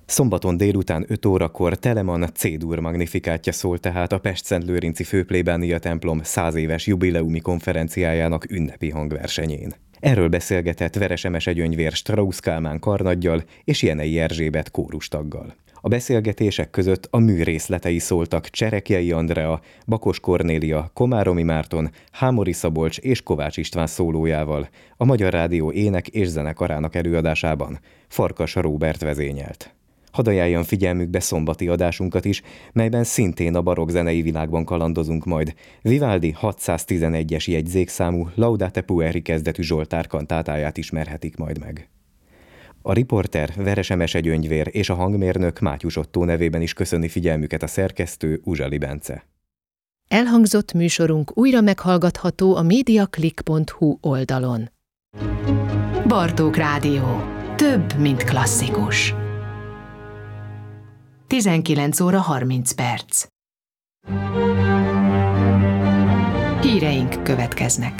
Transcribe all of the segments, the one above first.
Szombaton délután 5 órakor Telemann C-dur magnifikátja szól tehát a Pestszentlőrinci Főplébánia templom 100 éves jubileumi konferenciájának ünnepi hangversenyén. Erről beszélgetett Veres Emese Gyöngyvér Strausz Kálmán karnaggyal és Jenei Erzsébet kórustaggal. A beszélgetések között a mű részletei szóltak Cserekjei Andrea, Bakos Kornélia, Komáromi Márton, Hámori Szabolcs és Kovács István szólójával, a Magyar Rádió ének és zenekarának előadásában Farkas Róbert vezényelt. Hadd ajánljam figyelmükbe szombati adásunkat is, melyben szintén a barokk zenei világban kalandozunk majd. Vivaldi 611-es jegyzékszámú Laudate Pueri kezdetű Zsoltár kantátáját ismerhetik majd meg. A riporter Veres Emese Gyöngyvér és a hangmérnök Mátyus Ottó nevében is köszöni figyelmüket a szerkesztő Uzsali Bence. Elhangzott műsorunk újra meghallgatható a mediaclick.hu oldalon. Bartók Rádió. Több, mint klasszikus. 19 óra 30 perc. Híreink következnek.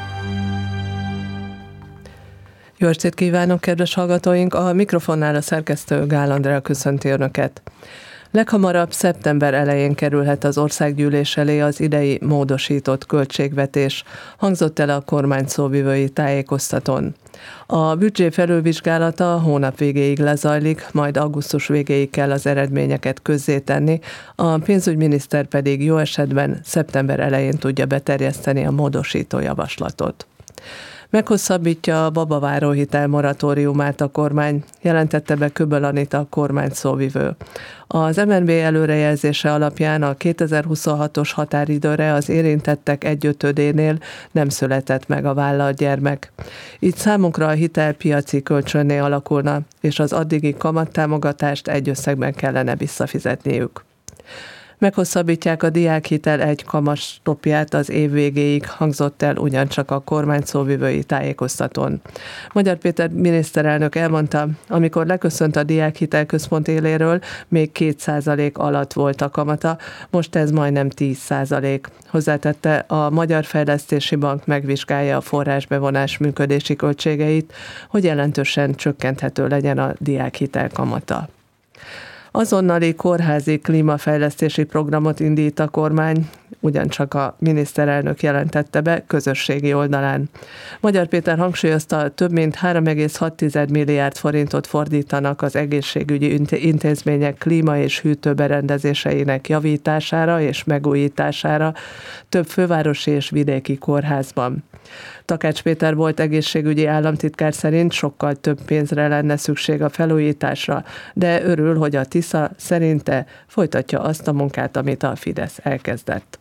Jó estét kívánok, kedves hallgatóink! A mikrofonnál a szerkesztő Gál Andrea köszönti Önöket. Leghamarabb szeptember elején kerülhet az országgyűlés elé az idei módosított költségvetés, hangzott el a kormány szóvivői tájékoztatón. A büdzsé felülvizsgálata a hónap végéig lezajlik, majd augusztus végéig kell az eredményeket közzétenni, a pénzügyminiszter pedig jó esetben szeptember elején tudja beterjeszteni a módosító javaslatot. Meghosszabbítja a babaváró hitel moratóriumát a kormány, jelentette be Köböl Anita kormány szóvivő. Az MNB előrejelzése alapján a 2026-os határidőre az érintettek 1/5-énél nem született meg a vállalt gyermek. Így számunkra a hitel piaci kölcsönné alakulna, és az addigi kamattámogatást egy összegben kellene visszafizetniük. Meghosszabbítják a diákhitel egy kamatstoppját az év végéig, hangzott el ugyancsak a kormány szóvivői tájékoztatón. Magyar Péter miniszterelnök elmondta, amikor leköszönt a diákhitel központ éléről, még 2% alatt volt a kamata, most ez majdnem 10%. Hozzátette, a Magyar Fejlesztési Bank megvizsgálja a forrásbevonás működési költségeit, hogy jelentősen csökkenthető legyen a diákhitel kamata. Azonnali kórházi klímafejlesztési programot indít a kormány, ugyancsak a miniszterelnök jelentette be közösségi oldalán. Magyar Péter hangsúlyozta, több mint 3,6 milliárd forintot fordítanak az egészségügyi intézmények klíma- és hűtőberendezéseinek javítására és megújítására több fővárosi és vidéki kórházban. Takács Péter volt egészségügyi államtitkár szerint sokkal több pénzre lenne szükség a felújításra, de örül, hogy a Tisza szerinte folytatja azt a munkát, amit a Fidesz elkezdett.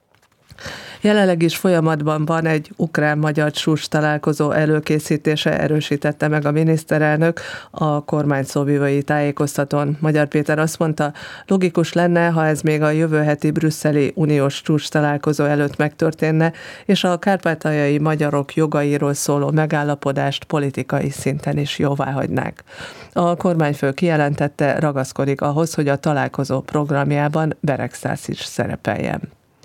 Jelenleg is folyamatban van egy ukrán-magyar csúcs találkozó előkészítése, erősítette meg a miniszterelnök a kormány szóvivői tájékoztatón. Magyar Péter azt mondta, logikus lenne, ha ez még a jövő heti brüsszeli uniós csúcs találkozó előtt megtörténne, és a kárpátaljai magyarok jogairól szóló megállapodást politikai szinten is jóváhagynák. A kormányfő kijelentette, ragaszkodik ahhoz, hogy a találkozó programjában Beregszász is szerepeljen.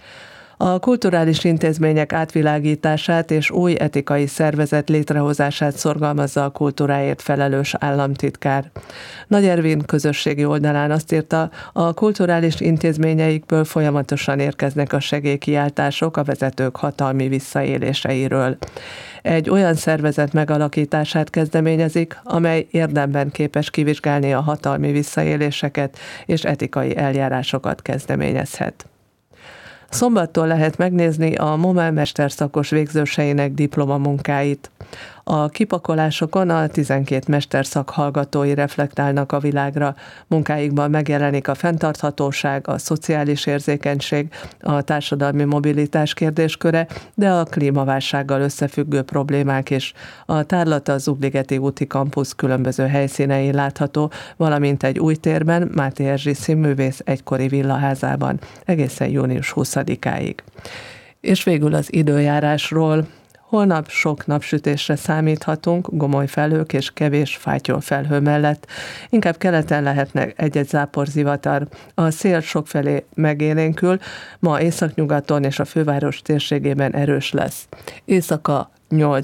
A kulturális intézmények átvilágítását és új etikai szervezet létrehozását szorgalmazza a kultúráért felelős államtitkár. Nagy Ervin közösségi oldalán azt írta, a kulturális intézményeikből folyamatosan érkeznek a segélykiáltások a vezetők hatalmi visszaéléseiről. Egy olyan szervezet megalakítását kezdeményezik, amely érdemben képes kivizsgálni a hatalmi visszaéléseket és etikai eljárásokat kezdeményezhet. Szombattól lehet megnézni a MOMEL mesterszakos végzőseinek diplomamunkáit. A kipakolásokon a 12 mesterszak hallgatói reflektálnak a világra. Munkáikban megjelenik a fenntarthatóság, a szociális érzékenység, a társadalmi mobilitás kérdésköre, de a klímaválsággal összefüggő problémák is. A tárlata az Zugligeti úti kampusz különböző helyszínein látható, valamint egy új térben, Máté Erzsi színművész egykori villaházában, egészen június 20-áig. És végül az időjárásról. Holnap sok napsütésre számíthatunk, gomoly felhők és kevés fátyolfelhő mellett. Inkább keleten lehetnek egy-egy záporzivatar. A szél sokfelé megélénkül, ma északnyugaton és a főváros térségében erős lesz. Éjszaka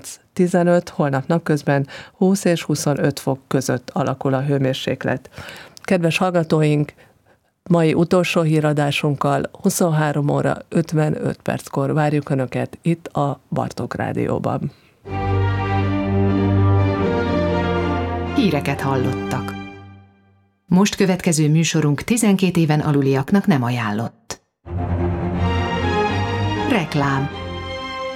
8-15, holnap napközben 20 és 25 fok között alakul a hőmérséklet. Kedves hallgatóink, mai utolsó híradásunkkal 23 óra 55 perckor várjuk Önöket itt a Bartók Rádióban. Híreket hallottak. Most következő műsorunk 12 éven aluliaknak nem ajánlott. Reklám.